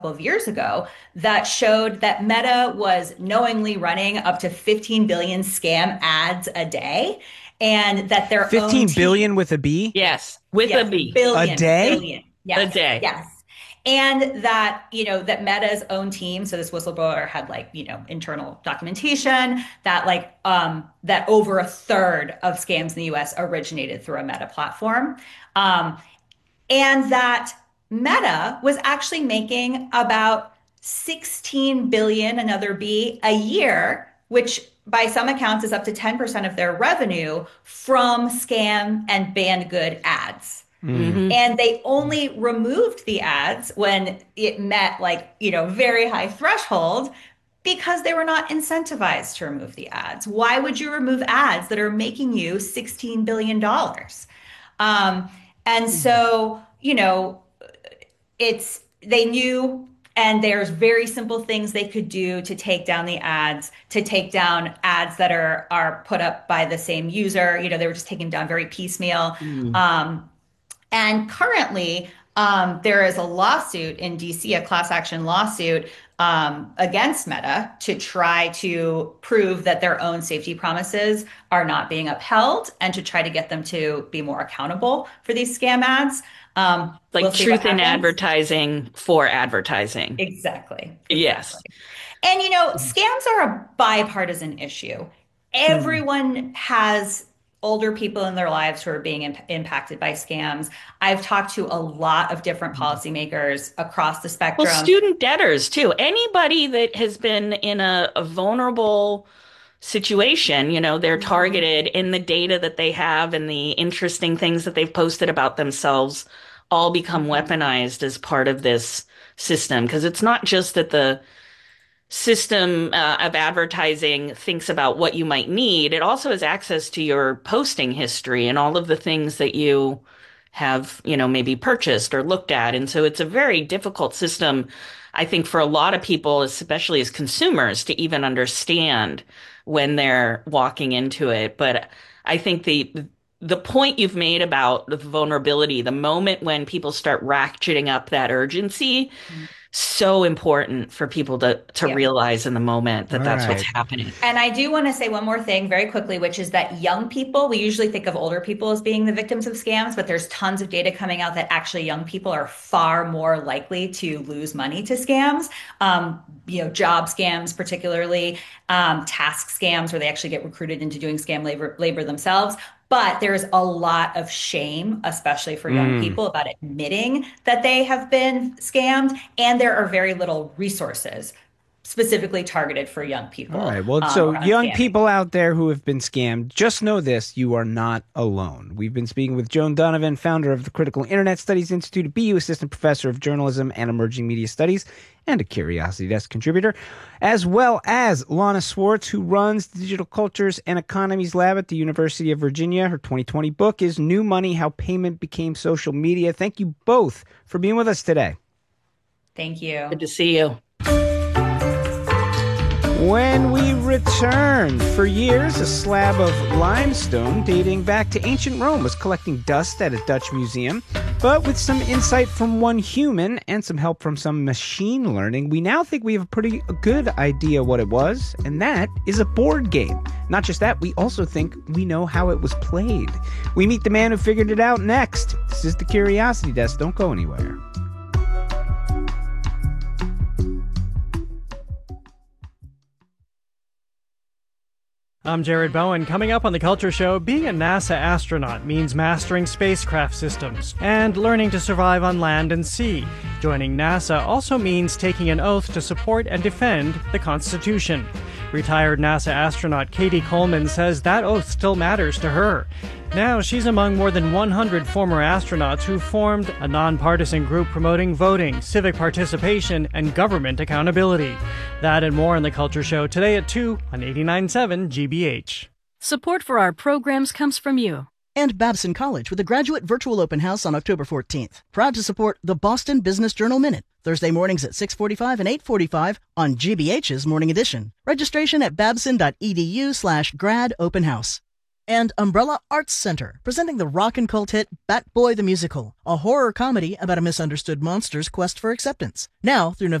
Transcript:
of years ago that showed that Meta was knowingly running up to 15 billion scam ads a day, and that their own 15 team, billion with a B Yes, with a yes, B, a billion, day? billion, a yes, day. yes. And that, that Meta's own team, so this whistleblower had internal documentation that that over a third of scams in the US originated through a Meta platform. Um, and that Meta was actually making about 16 billion, another B, a year, which by some accounts is up to 10% of their revenue from scam and banned good ads. Mm. Hmm. And they only removed the ads when it met very high threshold because they were not incentivized to remove the ads. Why would you remove ads that are making you $16 billion? Um, and so, they knew, and there's very simple things they could do to take down the ads, to take down ads that are put up by the same user. They were just taking them down very piecemeal. Mm. And currently, there is a lawsuit in DC, a class action lawsuit against Meta to try to prove that their own safety promises are not being upheld and to try to get them to be more accountable for these scam ads. We'll Like see what truth in happens. advertising for advertising. Exactly. Yes. Exactly. And scams are a bipartisan issue. Mm. Everyone has older people in their lives who are being impacted by scams. I've talked to a lot of different policymakers across the Well, spectrum. student debtors too. Anybody that has been in a vulnerable situation, they're Mhm. targeted in the data that they have and the interesting things that they've posted about themselves all become Mhm. weaponized as part of this system. Because it's not just that the system of advertising thinks about what you might need, it also has access to your posting history and all of the things that you have, maybe purchased or looked at. And so it's a very difficult system, I think, for a lot of people, especially as consumers, to even understand when they're walking into it. But I think the point you've made about the vulnerability, the moment when people start ratcheting up that urgency, so important for people to Yeah. realize in the moment All that that's what's right. happening. And I do want to say one more thing very quickly, which is that young people, we usually think of older people as being the victims of scams, but there's tons of data coming out that actually young people are far more likely to lose money to scams. Job scams, particularly, task scams where they actually get recruited into doing scam labor themselves. But there's a lot of shame, especially for young Mm. people, about admitting that they have been scammed. And there are very little resources specifically targeted for young All people right. Well, so around young scamming. people out there who have been scammed, just know this: you are not alone. We've been speaking with Joan Donovan, founder of the Critical Internet Studies Institute, a BU assistant professor of journalism and emerging media studies, and a Curiosity Desk contributor, as well as Lana Swartz, who runs the Digital Cultures and Economies Lab at the University of Virginia. Her 2020 book is New Money: How Payment Became Social Media. Thank you both for being with us today. Thank Good you. to see you. When we return, for years, a slab of limestone dating back to ancient Rome was collecting dust at a Dutch museum. But with some insight from one human and some help from some machine learning, we now think we have a pretty good idea what it was, and that is a board game. Not just that, we also think we know how it was played. We meet the man who figured it out next. This is the Curiosity Desk. Don't go anywhere. I'm Jared Bowen. Coming up on The Culture Show, being a NASA astronaut means mastering spacecraft systems and learning to survive on land and sea. Joining NASA also means taking an oath to support and defend the Constitution. Retired NASA astronaut Katie Coleman says that oath still matters to her. Now, she's among more than 100 former astronauts who formed a nonpartisan group promoting voting, civic participation, and government accountability. That and more on The Culture Show today at 2 on 89.7 GBH. Support for our programs comes from you. And Babson College with a graduate virtual open house on October 14th. Proud to support the Boston Business Journal Minute, Thursday mornings at 6:45 and 8:45 on GBH's Morning Edition. Registration at babson.edu/grad open house. And Umbrella Arts Center, presenting the rock and cult hit Bat Boy the Musical, a horror comedy about a misunderstood monster's quest for acceptance. Now through November